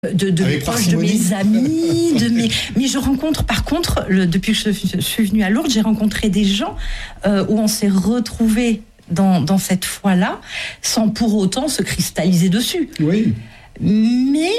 de proches de mes amis, mais je rencontre, par contre, depuis que je suis venue à Lourdes, j'ai rencontré des gens où on s'est retrouvés dans cette foi-là, sans pour autant se cristalliser dessus. Oui. Mais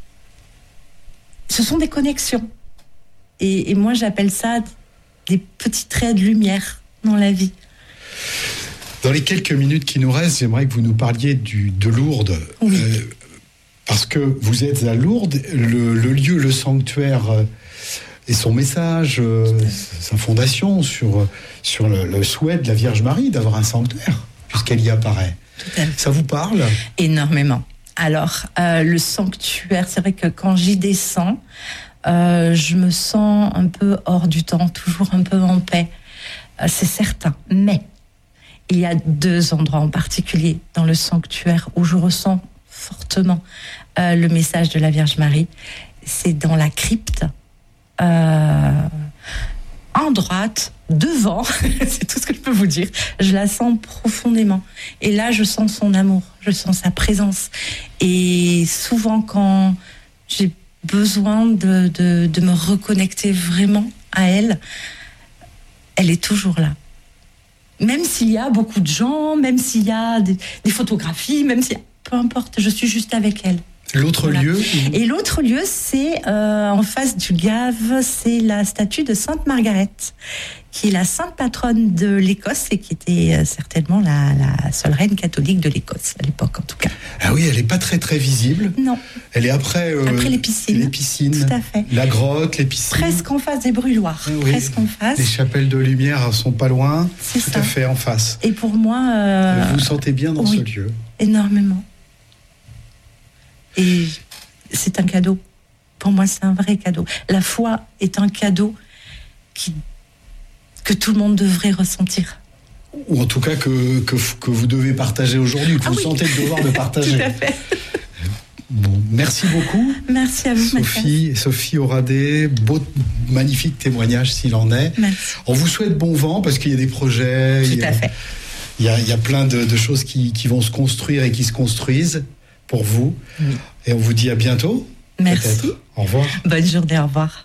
ce sont des connexions. Et moi, j'appelle ça des petits traits de lumière dans la vie. Dans les quelques minutes qui nous restent, j'aimerais que vous nous parliez de Lourdes. Oui. Parce que vous êtes à Lourdes, le lieu, le sanctuaire et son message, sa fondation sur le souhait de la Vierge Marie d'avoir un sanctuaire, puisqu'elle y apparaît. Ça vous parle ? Énormément. Alors, le sanctuaire, c'est vrai que quand j'y descends, je me sens un peu hors du temps, toujours un peu en paix. C'est certain. Mais il y a 2 endroits en particulier dans le sanctuaire où je ressens fortement le message de la Vierge Marie. C'est dans la crypte, en droite, devant, c'est tout ce que je peux vous dire. Je la sens profondément. Et là, je sens son amour, je sens sa présence. Et souvent, quand j'ai besoin de me reconnecter vraiment à elle, elle est toujours là. Même s'il y a beaucoup de gens, même s'il y a des photographies, même s'il y a... Peu importe, je suis juste avec elle. L'autre lieu ? Et l'autre lieu, c'est en face du Gave, c'est la statue de Sainte Margaret, qui est la sainte patronne de l'Écosse et qui était certainement la seule reine catholique de l'Écosse, à l'époque en tout cas. Ah oui, elle n'est pas très très visible. Non. Elle est après les piscines. Les piscines. Tout à fait. La grotte, les piscines. Presque en face des brûloirs. Oui. Presque en face. Les chapelles de lumière sont pas loin. C'est tout ça. à fait en face. Et pour moi... Vous vous sentez bien dans ce lieu ? Énormément. Et c'est un cadeau. Pour moi, c'est un vrai cadeau. La foi est un cadeau que tout le monde devrait ressentir. Ou en tout cas que vous devez partager aujourd'hui, que vous sentez le devoir de partager. Tout à fait. Bon, merci beaucoup. Merci à vous, Sophie Horadé. Beau, magnifique témoignage s'il en est. Merci. On vous souhaite bon vent parce qu'il y a des projets. Tout à fait. Il y a plein de choses qui vont se construire et qui se construisent pour vous. Oui. Et on vous dit à bientôt. Merci. Peut-être. Au revoir. Bonne journée, au revoir.